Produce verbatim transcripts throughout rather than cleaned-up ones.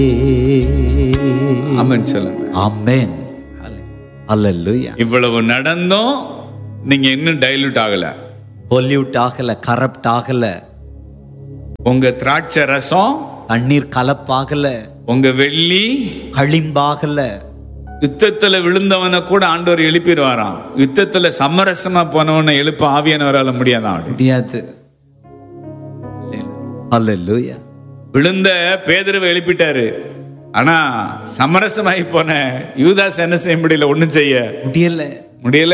ஆமென் சொல்லுங்க. ஆமென். ஹல்லேலூயா. இவ்வளவு நடந்தும் நீங்க இன்னும் டைலூட் ஆகல, பொல்யூட் ஆகல, கரப்ட் ஆகல, உங்க திராட்சை ரசம் தண்ணீர் கலப்பாகல, உங்க வெள்ளி களிம்பாகல. யுத்தத்துல விழுந்தவனை கூட ஆண்டவர் எழுப்பிடுவாராம். யுத்தத்துல சமரசமா போனவனை எழுப்ப ஆவியானவரால முடியாதான், முடியாது. ஹல்லேலூயா. விழுந்த பேதுருவை எழுப்பிட்டாரு. ஆனா சமரசமாகி போன யூதாஸ் என்ன செய்ய முடியல, ஒண்ணும் செய்ய முடியல முடியல.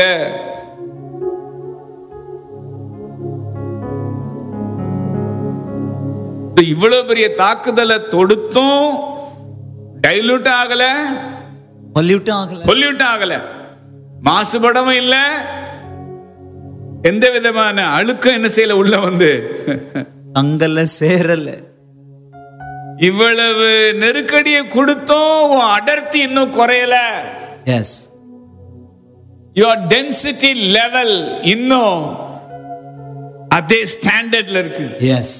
இவ்வளவு பெரிய தாக்குதலை தொடுத்தும் டைலூட் ஆகல, பொல்யூட் ஆகல, பொல்யூட் ஆகல, மாசுபடவும் இல்ல, எந்த விதமான அழுக்கம் என்ன செய்யல, உள்ள வந்து அங்கல சேரல. இவ்வளவு நெருக்கடியை கொடுத்தும் அடர்த்தி இன்னும் குறையல. எஸ், யுவர் டென்சிட்டி லெவல் இன்னும் அதே ஸ்டாண்டர்ட்ல இருக்கு. எஸ்.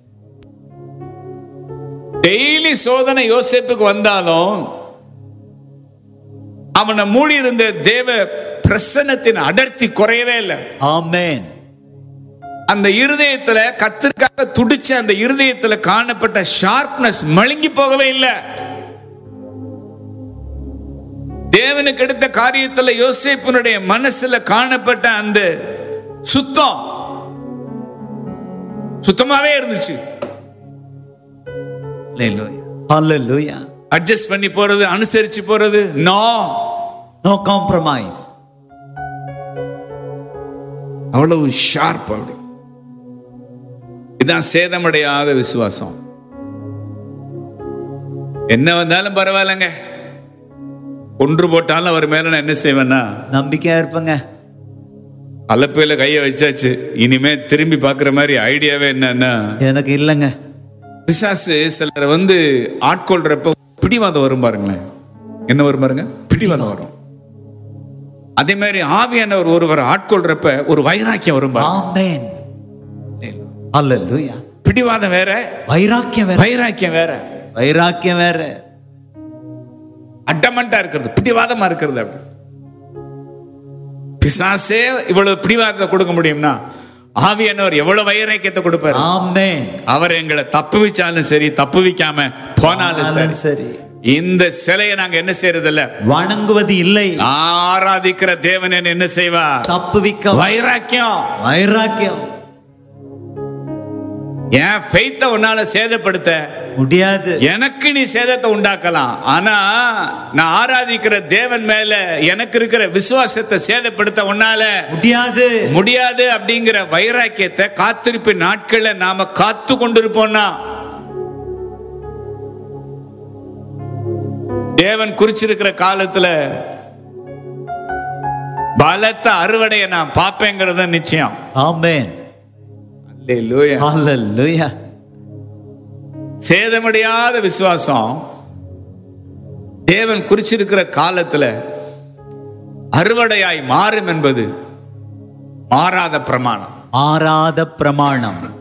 டெய்லி சோதனை யோசேப்புக்கு வந்தாலும் அவனை மூடி இருந்த தேவ பிரசன்னத்தின் அடர்த்தி குறையவே இல்லை. ஆமென். அந்த இருதயத்துல கர்த்தருக்காக துடிச்ச அந்த இருதயத்துல காணப்பட்ட ஷார்ப்னஸ் மழுங்கி போகவே இல்லை. தேவனுக்கு எடுத்த காரியத்துல யோசேப்பினுடைய மனசுல காணப்பட்ட அந்த சுத்தம் சுத்தமாவே இருந்துச்சு. ஹல்லேலூயா. அட்ஜஸ்ட் பண்ணி போறது, அனுசரிச்சு போறது, நோ நோ காம்ப்ரமைஸ். அவ்வளவு ஷார்ப். அப்படி இதான் சேதமடையாத விசுவாசம். என்ன வந்தாலும் பரவாயில்லைங்க, ஒன்று போட்டாலும் அவர் மேல நான் என்ன செய்வேன்னா நம்பிக்கையா இருப்பங்க. அலப்பையில கைய வச்சாச்சு, இனிமே திரும்பி பாக்குற மாதிரி ஐடியாவே என்னன்னா எனக்கு இல்லைங்க. பிசாசு சிலரை வந்து ஆட்கொள்றப்ப பிடிவாதம் வரும் பாருங்களேன். என்ன வரும் பாருங்க, பிடிவாதம் வரும். அதே மாதிரி ஆவியானவர் ஒருவர் ஆட்கொள்றப்ப ஒரு வைராக்கியம் வரும் பாருங்க. ஆமென். ஹல்லேலூயா. பிடிவாதம் வேற, வைராக்கியம் வேற. வைராக்கியம் வேற. வைராக்கியம் வேற. அட்டமண்டா இருக்கிறது, பிடிவாதமா இருக்கிறது. அப்படி பிசாசே இவ்வளவு பிடிவாதத்தை கொடுக்க முடியும்னா ஆவியானவர் எவ்வளவு வைராக்கியத்தை கொடுப்பாரு. ஆமென். அவர் எங்களை தப்புவிச்சாலும் சரி, தப்புவிக்காம போனாலும் சரி சரி, இந்த சிலையை நாங்க என்ன செய்யறது இல்ல, வணங்குவது இல்லை. ஆராதிக்கிற தேவன் என்ன செய்வார், தப்புவிக்க. வைராக்கியம். வைராக்கியம். என் ஃபெய்த்தை உன்னால சேதப்படுத்த முடியாது. எனக்கு நீ சேதத்தை உண்டாக்கலாம், ஆனா நான் ஆராதிக்கிற தேவன் மேல எனக்கு இருக்கிற விசுவாசத்தை சேதப்படுத்த உன்னால முடியாது. முடியாது. அப்படிங்கிற வைராக்கியத்தை காத்திருப்பு நாட்கள்ல நாம காத்து கொண்டிருப்போம்னா தேவன் குறிச்சிருக்கிற காலத்துல பலத்த அறுவடையை நான் பார்ப்பேங்கிறது நிச்சயம். ஆமென். அல்லேலூயா. ஹல்லேலூயா. சேதமடையாத விசுவாசம் தேவன் குறிச்சிருக்கிற காலத்துல அறுவடையாய் மாறும் என்பது மாறாத பிரமாணம். மாறாத பிரமாணம்.